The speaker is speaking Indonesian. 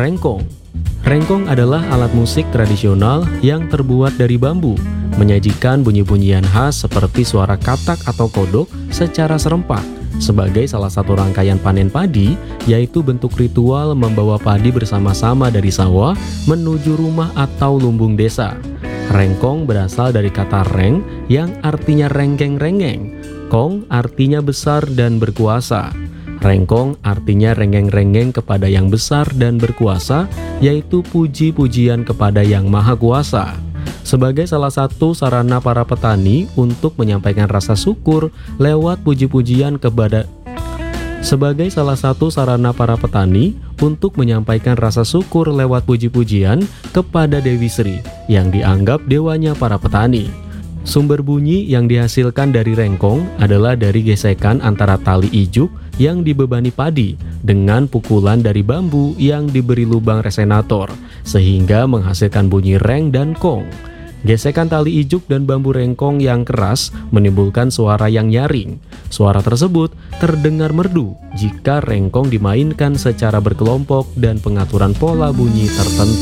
Rengkong. Rengkong adalah alat musik tradisional yang terbuat dari bambu, menyajikan bunyi-bunyian khas seperti suara katak atau kodok secara serempak sebagai salah satu rangkaian panen padi, yaitu bentuk ritual membawa padi bersama-sama dari sawah menuju rumah atau lumbung desa. Rengkong berasal dari kata reng yang artinya renggeng-renggeng, kong artinya besar dan berkuasa. Rengkong artinya renggeng-renggeng kepada yang besar dan berkuasa, yaitu puji-pujian kepada yang maha kuasa. Sebagai salah satu sarana para petani untuk menyampaikan rasa syukur lewat puji-pujian kepada kepada Dewi Sri yang dianggap dewanya para petani. Sumber bunyi yang dihasilkan dari rengkong adalah dari gesekan antara tali ijuk yang dibebani padi dengan pukulan dari bambu yang diberi lubang resonator sehingga menghasilkan bunyi reng dan kong. Gesekan tali ijuk dan bambu rengkong yang keras menimbulkan suara yang nyaring. Suara tersebut terdengar merdu jika rengkong dimainkan secara berkelompok dan pengaturan pola bunyi tertentu.